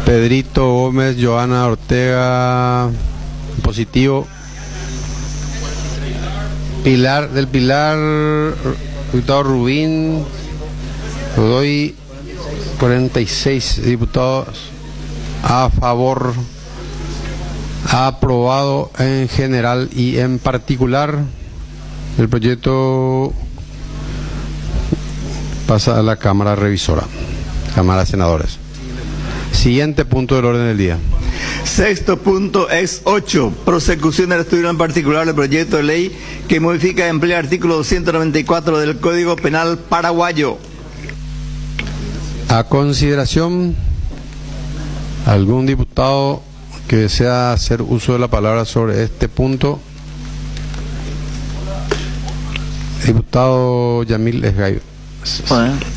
Pedrito Gómez, Joana Ortega, positivo. Pilar, diputado Rubín, le doy 46 diputados a favor. Ha aprobado en general y en particular. El proyecto pasa a la Cámara Revisora, Cámara de Senadores. Siguiente punto del orden del día. Sexto punto es 8. Prosecución del estudio en particular del proyecto de ley que modifica y emplea el artículo 294 del Código Penal paraguayo. A consideración, ¿algún diputado que desea hacer uso de la palabra sobre este punto? Diputado Yamil Esgayo. Bueno.